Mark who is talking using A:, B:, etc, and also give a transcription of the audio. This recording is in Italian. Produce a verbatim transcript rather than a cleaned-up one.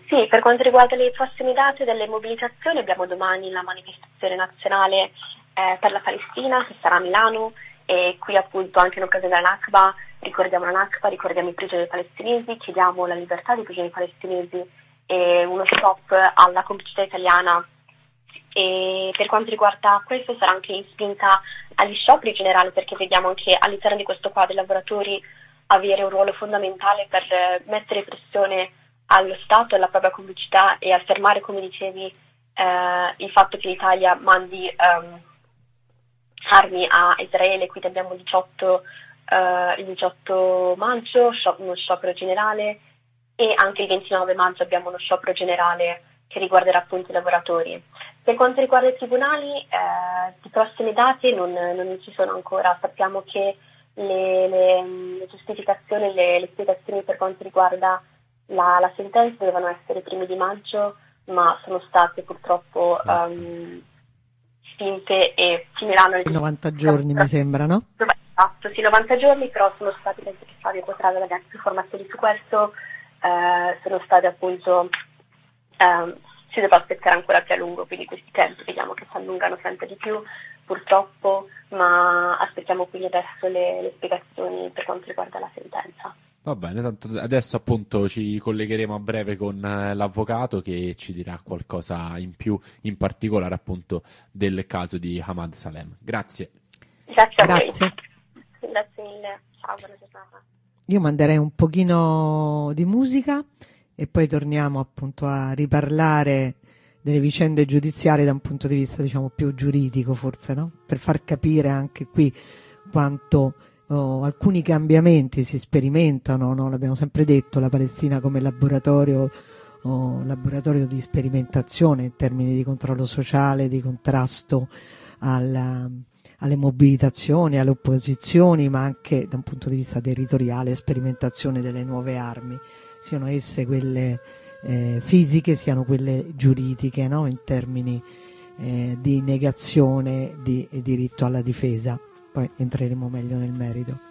A: Sì, per quanto riguarda le prossime date delle mobilitazioni, abbiamo domani la manifestazione nazionale eh, per la Palestina, che sarà a Milano, e qui appunto anche in occasione della Nakba ricordiamo la Nakba, ricordiamo i prigionieri palestinesi, chiediamo la libertà dei prigionieri palestinesi e uno stop alla complicità italiana. E per quanto riguarda questo sarà anche in spinta agli scioperi in generale, perché vediamo anche all'interno di questo quadro i lavoratori avere un ruolo fondamentale per mettere pressione allo Stato e alla propria complicità e affermare, come dicevi, eh, il fatto che l'Italia mandi um, armi a Israele. Quindi abbiamo il diciotto, uh, il diciotto maggio uno sciopero generale, e anche il ventinove maggio abbiamo uno sciopero generale che riguarderà appunto i lavoratori. Per quanto riguarda i tribunali, eh, di prossime date non, non ci sono ancora. Sappiamo che le, le, le giustificazioni, le, le spiegazioni per quanto riguarda la, la sentenza dovevano essere i primi di maggio, ma sono state purtroppo um, spinte e finiranno le
B: novanta giorni mi sembra, no?
A: Esatto, sì, novanta giorni, però sono stati, penso che Fabio potrà avere più informazioni su questo, eh, sono state appunto, eh, si dovrà aspettare ancora più a lungo, quindi questi tempi vediamo che si allungano sempre di più purtroppo, ma aspettiamo quindi adesso le, le spiegazioni per quanto riguarda la sentenza.
C: Va bene, tanto adesso appunto ci collegheremo a breve con eh, l'avvocato che ci dirà qualcosa in più, in particolare appunto del caso di Ahmad Salem. Grazie.
A: Grazie a
B: Grazie.
A: voi. Grazie mille. Ciao, buona giornata.
B: Io manderei un pochino di musica e poi torniamo appunto a riparlare delle vicende giudiziarie da un punto di vista, diciamo, più giuridico forse, no? Per far capire anche qui quanto oh, alcuni cambiamenti si sperimentano, no? L'abbiamo sempre detto, la Palestina come laboratorio, oh, laboratorio di sperimentazione in termini di controllo sociale, di contrasto alla, alle mobilitazioni, alle opposizioni, ma anche da un punto di vista territoriale, sperimentazione delle nuove armi, siano esse quelle eh, fisiche, siano quelle giuridiche, no? In termini eh, di negazione di diritto alla difesa. Poi entreremo meglio nel merito.